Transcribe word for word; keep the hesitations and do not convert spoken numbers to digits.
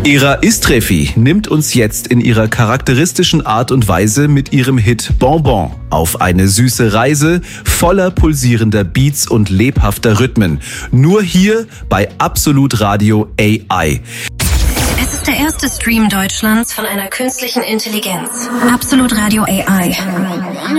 Ira Istrefi nimmt uns jetzt in ihrer charakteristischen Art und Weise mit ihrem Hit Bonbon auf eine süße Reise voller pulsierender Beats und lebhafter Rhythmen. Nur hier bei Absolut Radio A I. Es ist der erste Stream Deutschlands von einer künstlichen Intelligenz. Absolut Radio A I.